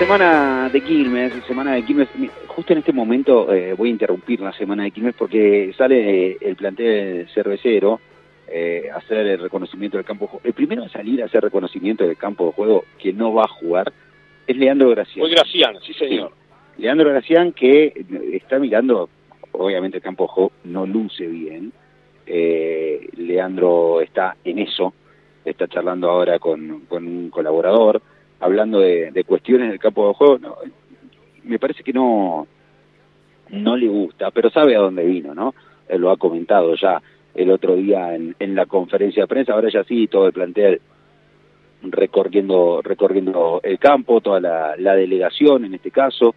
semana de Quilmes, justo en este momento voy a interrumpir la semana de Quilmes porque sale el plantel cervecero a hacer el reconocimiento del campo de juego. El primero a salir a hacer reconocimiento del campo de juego que no va a jugar es Leandro Gracián. Muy Gracián, sí señor. Sí. Leandro Gracián que está mirando, obviamente el campo de juego no luce bien. Leandro está en eso, está charlando ahora con un colaborador, hablando de cuestiones del campo de juego. No, me parece que no le gusta, pero sabe a dónde vino, ¿no? Él lo ha comentado ya el otro día en la conferencia de prensa. Ahora ya sí, todo el plantel recorriendo el campo, toda la delegación en este caso,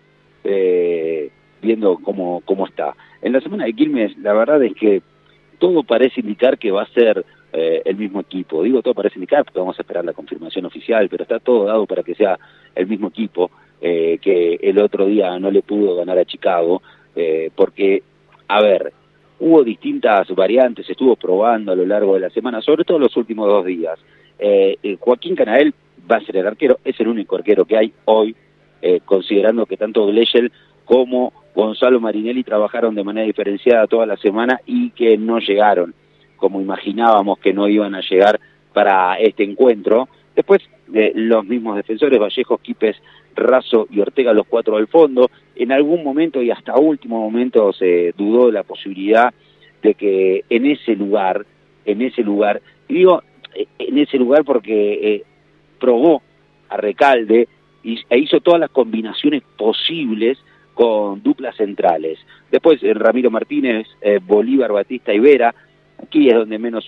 viendo cómo está. En la semana de Quilmes, la verdad es que todo parece indicar que va a ser el mismo equipo. Digo todo parece indicar porque vamos a esperar la confirmación oficial, pero está todo dado para que sea el mismo equipo que el otro día no le pudo ganar a Chicago, porque, a ver, hubo distintas variantes, estuvo probando a lo largo de la semana, sobre todo los últimos 2 días. Joaquín Canael va a ser el arquero, es el único arquero que hay hoy, considerando que tanto Gleyel como Gonzalo Marinelli trabajaron de manera diferenciada toda la semana y que no llegaron como imaginábamos que no iban a llegar para este encuentro. Después, los mismos defensores, Vallejos, Quipes, Razo y Ortega, los 4 al fondo. En algún momento y hasta último momento se dudó de la posibilidad de que en ese lugar, y digo en ese lugar porque probó a Recalde e hizo todas las combinaciones posibles con duplas centrales. Después Ramiro Martínez, Bolívar, Batista y Vera. Aquí es donde menos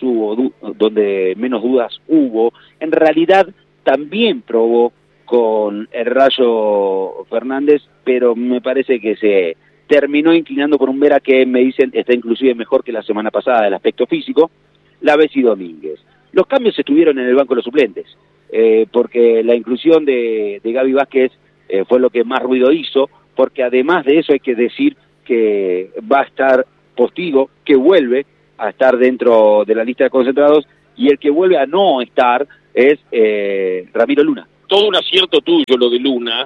dudas hubo. En realidad también probó con el Rayo Fernández, pero me parece que se terminó inclinando por un Vera que me dicen está inclusive mejor que la semana pasada del aspecto físico, Laves y Domínguez. Los cambios estuvieron en el banco de los suplentes, porque la inclusión de Gaby Vázquez fue lo que más ruido hizo, porque además de eso hay que decir que va a estar Postigo, que vuelve a estar dentro de la lista de concentrados, y el que vuelve a no estar es Ramiro Luna. Todo un acierto tuyo lo de Luna,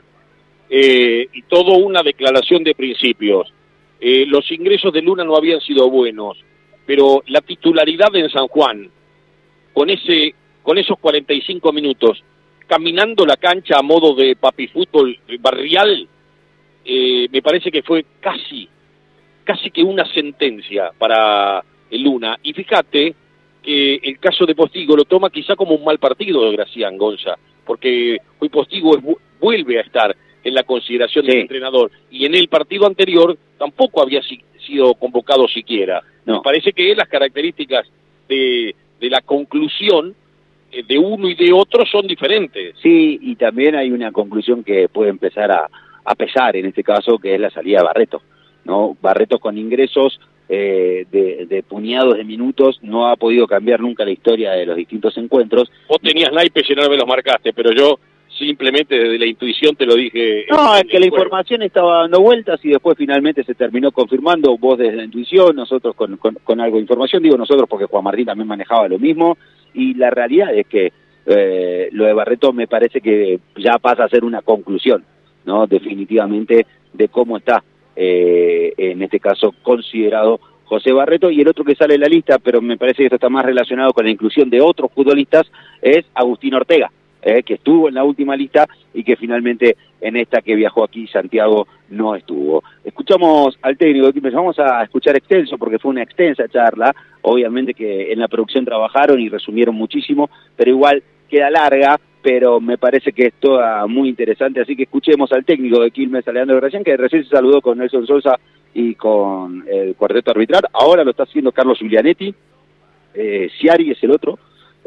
y todo una declaración de principios. Los ingresos de Luna no habían sido buenos, pero la titularidad en San Juan, con esos 45 minutos, caminando la cancha a modo de papi fútbol barrial, me parece que fue casi que una sentencia para Luna. Y fíjate que el caso de Postigo lo toma quizá como un mal partido de Gracián, Gonza, porque hoy Postigo vuelve a estar en la consideración del entrenador, y en el partido anterior tampoco había sido convocado siquiera. No. Me parece que las características de la conclusión de uno y de otro son diferentes. Sí, y también hay una conclusión que puede empezar a pesar en este caso, que es la salida de Barreto, ¿no? Barreto con ingresos de puñados de minutos no ha podido cambiar nunca la historia de los distintos encuentros. Vos tenías naipes y no me los marcaste, pero yo simplemente desde la intuición te lo dije. No, es que la información estaba dando vueltas y después finalmente se terminó confirmando, vos desde la intuición, nosotros con algo de información, digo nosotros porque Juan Martín también manejaba lo mismo, y la realidad es que lo de Barreto me parece que ya pasa a ser una conclusión, ¿no? Definitivamente de cómo está en este caso considerado José Barreto. Y el otro que sale en la lista, pero me parece que esto está más relacionado con la inclusión de otros futbolistas, es Agustín Ortega, que estuvo en la última lista y que finalmente en esta que viajó aquí Santiago no estuvo. Escuchamos al técnico, vamos a escuchar extenso porque fue una extensa charla, obviamente que en la producción trabajaron y resumieron muchísimo, pero igual queda larga, pero me parece que es toda muy interesante, así que escuchemos al técnico de Quilmes, Leandro Gracián, que recién se saludó con Nelson Sosa y con el cuarteto arbitral. Ahora lo está haciendo Carlos Giulianetti, Ciari es el otro,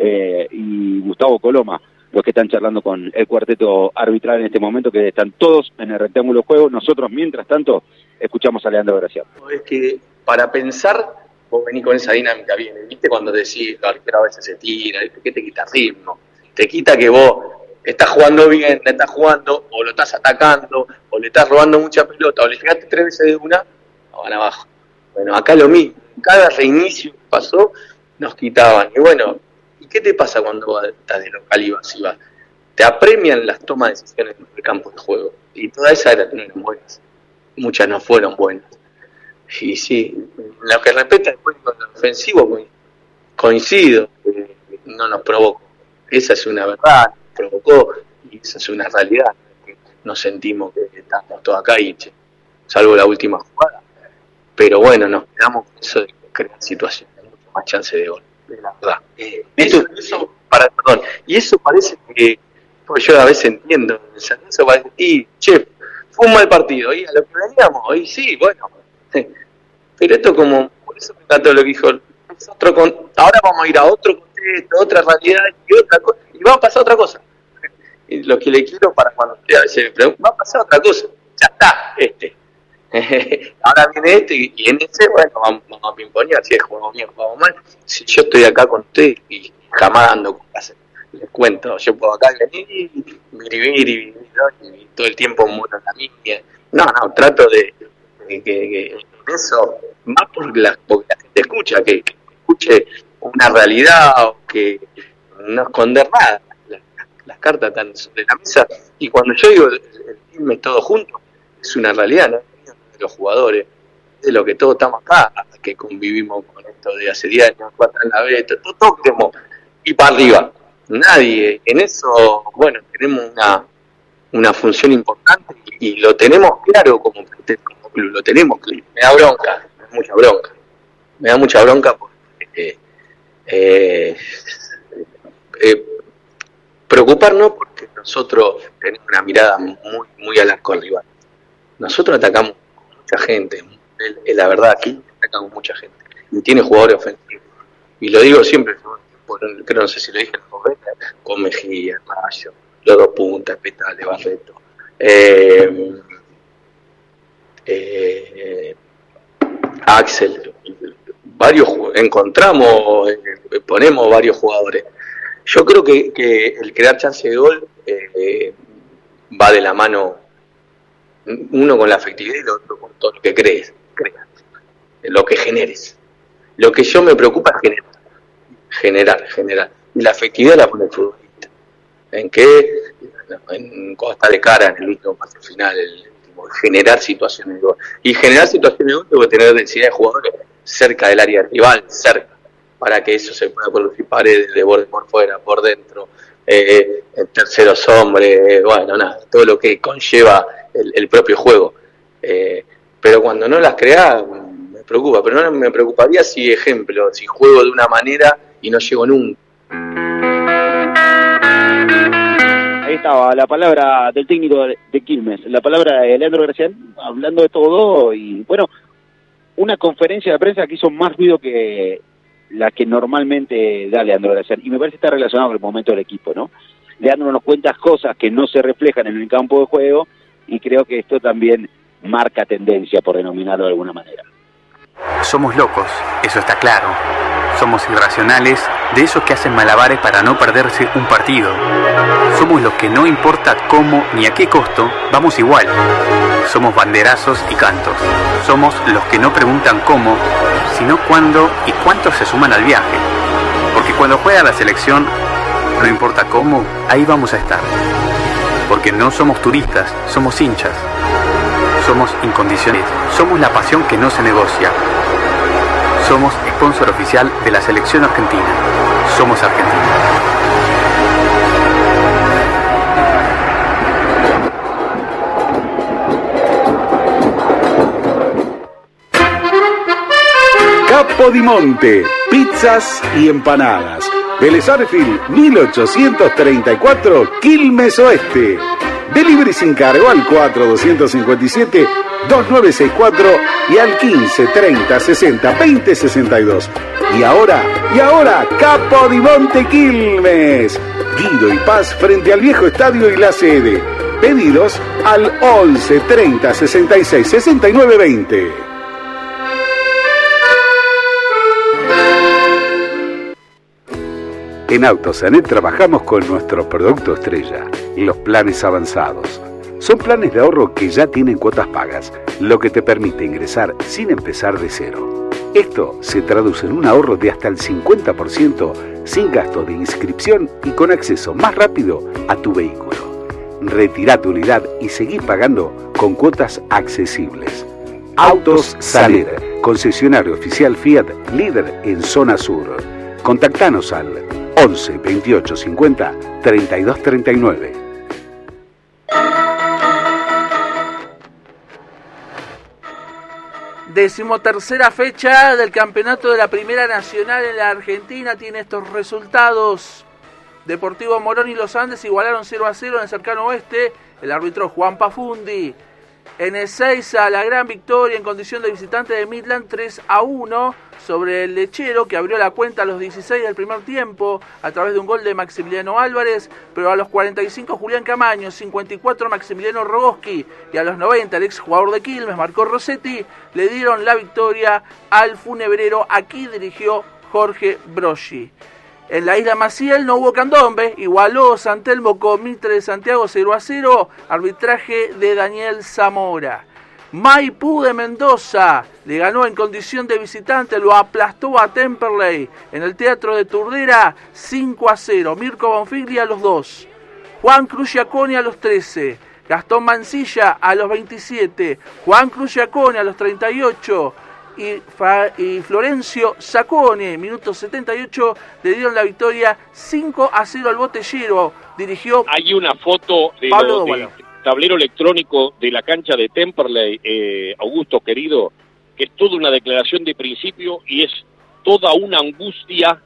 y Gustavo Coloma, los que están charlando con el cuarteto arbitral en este momento, que están todos en el rectángulo de juego. Nosotros, mientras tanto, escuchamos a Leandro Gracián. Es que para pensar, vos venís con esa dinámica bien, ¿viste? Cuando decís, el arquero a veces se tira, ¿viste? ¿Qué te quita ritmo? Te quita que vos estás jugando bien, le estás jugando, o lo estás atacando, o le estás robando mucha pelota, o le llegaste 3 veces de una, o van abajo. Bueno, acá lo mismo, cada reinicio que pasó, nos quitaban. Y bueno, ¿y qué te pasa cuando estás de local y vas? ¿Te apremian las tomas de decisiones en el campo de juego? y todas esas no eran buenas, muchas no fueron buenas. Y sí, lo que respecta después con el ofensivo, coincido, no nos provocó. Esa es una verdad, nos provocó, y esa es una realidad. Nos sentimos que estamos todos acá y salvo la última jugada. Pero bueno, nos quedamos con eso de crear situaciones, mucho más chance de gol, la verdad. Y eso parece que, pues yo a veces entiendo, eso parece, y fue un mal partido, y a lo que veníamos, y sí, bueno. Pero esto como, por eso me encantó lo que dijo, ahora vamos a ir a otro contexto, otra realidad y otra cosa, y va a pasar otra cosa. Y lo que le quiero para cuando usted a veces me pregunta, va a pasar otra cosa, ya está, ahora viene y en ese, bueno, vamos a pimponear, si es jugamos bien, jugamos mal. Si yo estoy acá con usted y jamás ando con casa, les cuento, yo puedo acá venir y todo el tiempo muero en la mía. No, trato de que eso, más porque la gente escucha, que escuche una realidad o que no esconder nada. Las cartas están sobre la mesa y cuando yo digo el filme todo junto, es una realidad, no es de los jugadores, de lo que todos estamos acá, que convivimos con esto de hace 10 años, 4 en la vez, todos queremos ir para arriba. Nadie, en eso, bueno, tenemos una función importante y lo tenemos claro como club, lo tenemos claro. Me da bronca, me da mucha bronca porque preocuparnos porque nosotros tenemos una mirada muy al arco rival. Nosotros atacamos mucha gente, la verdad aquí atacamos mucha gente y tiene jugadores ofensivos. Y lo digo siempre, creo no sé si lo dije en la conferencia, con Mejía, Rayo, los dos puntas, Petale, Barreto. Axel, ponemos varios jugadores. Yo creo que el crear chance de gol va de la mano, uno con la efectividad y el otro con todo lo que creas, lo que generes. Lo que yo me preocupa es generar. Y la efectividad la pone el futbolista. Cuando está de cara en el último pase final, generar situaciones de gol. Y generar situaciones de gol debe tener densidad de jugadores cerca del área rival, para que eso se pueda producir paredes de borde por fuera, por dentro, terceros hombres, todo lo que conlleva el propio juego. Pero cuando no las crea, me preocupa, pero no me preocuparía si juego de una manera y no llego nunca. Ahí estaba la palabra del técnico de Quilmes, la palabra de Leandro Gracián, hablando de todo, y bueno, una conferencia de prensa que hizo más ruido que la que normalmente da Leandro Gracián, y me parece que está relacionado con el momento del equipo, ¿no? Leandro nos cuenta cosas que no se reflejan en el campo de juego, y creo que esto también marca tendencia, por denominarlo de alguna manera. Somos locos, eso está claro. Somos irracionales, de esos que hacen malabares para no perderse un partido. Somos los que no importa cómo ni a qué costo, vamos igual. Somos banderazos y cantos. Somos los que no preguntan cómo, sino cuándo y cuántos se suman al viaje. Porque cuando juega la selección, no importa cómo, ahí vamos a estar. Porque no somos turistas, somos hinchas. Somos incondicionales. Somos la pasión que no se negocia. Somos sponsor oficial de la selección argentina. Somos Argentina. Capodimonte, pizzas y empanadas. Vélez Arfield, 1834, Quilmes Oeste. Delivery sin cargo al 4257-2964 y al 1530602062. Y ahora, Capodimonte Quilmes. Guido y Paz frente al viejo estadio y la sede. Pedidos al 11 30 66 69 20. En Autosanet trabajamos con nuestro producto estrella, los planes avanzados. Son planes de ahorro que ya tienen cuotas pagas, lo que te permite ingresar sin empezar de cero. Esto se traduce en un ahorro de hasta el 50% sin gasto de inscripción y con acceso más rápido a tu vehículo. Retirá tu unidad y seguí pagando con cuotas accesibles. Autos Saler, concesionario oficial Fiat, líder en zona sur. Contactanos al 11 28 50 32 39. Decimotercera fecha del campeonato de la Primera Nacional en la Argentina tiene estos resultados. Deportivo Morón y Los Andes igualaron 0-0 en el cercano oeste. El árbitro Juan Pafundi. En Ezeiza, la gran victoria en condición de visitante de Midland, 3-1 sobre el Lechero, que abrió la cuenta a los 16 del primer tiempo a través de un gol de Maximiliano Álvarez, pero a los 45 Julián Camaño, 54 Maximiliano Rogoski y a los 90 el ex jugador de Quilmes, Marco Rossetti, le dieron la victoria al Funebrero. Aquí dirigió Jorge Broggi. En la isla Maciel no hubo candombe, igualó San Telmo con Mitre de Santiago 0-0, arbitraje de Daniel Zamora. Maipú de Mendoza le ganó en condición de visitante, lo aplastó a Temperley en el Teatro de Turdera 5-0, Mirko Bonfigli a los 2, Juan Cruz Giaconi a los 13, Gastón Mancilla a los 27, Juan Cruz Giaconi a los 38, y Florencio Sacone, minuto 78, le dieron la victoria 5-0 al Botellero. Dirigió. Hay una foto del tablero electrónico de la cancha de Temperley, Augusto querido, que es toda una declaración de principio y es toda una angustia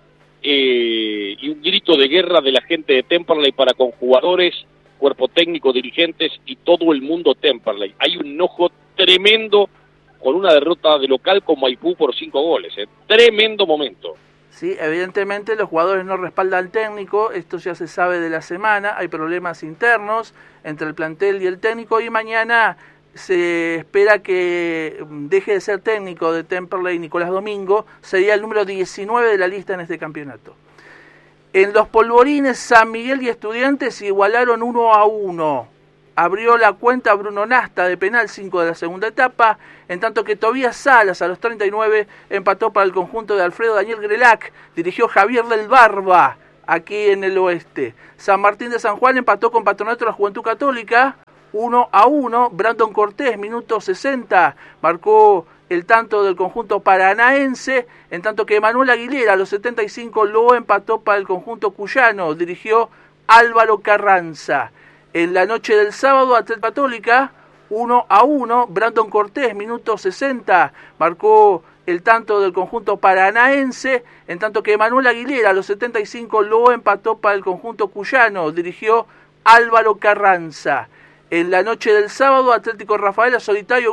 y un grito de guerra de la gente de Temperley para con jugadores, cuerpo técnico, dirigentes y todo el mundo Temperley. Hay un enojo tremendo con una derrota de local con Maipú por 5 goles. Tremendo momento. Sí, evidentemente los jugadores no respaldan al técnico, esto ya se sabe de la semana, hay problemas internos entre el plantel y el técnico, y mañana se espera que deje de ser técnico de Temperley Nicolás Domingo, sería el número 19 de la lista en este campeonato. En los Polvorines, San Miguel y Estudiantes igualaron 1-1. Abrió la cuenta Bruno Nasta de penal 5 de la segunda etapa, en tanto que Tobías Salas a los 39 empató para el conjunto de Alfredo Daniel Grelac, dirigió Javier del Barba aquí en el oeste. San Martín de San Juan empató con Patronato de la Juventud Católica 1-1, Brandon Cortés, minuto 60, marcó el tanto del conjunto paranaense, en tanto que Manuel Aguilera a los 75 lo empató para el conjunto cuyano, dirigió Álvaro Carranza. En la noche del sábado, Atlético Católica 1-1, Brandon Cortés, minuto 60, marcó el tanto del conjunto paranaense, en tanto que Manuel Aguilera a los 75 lo empató para el conjunto cuyano, dirigió Álvaro Carranza. En la noche del sábado, Atlético Rafaela Solitario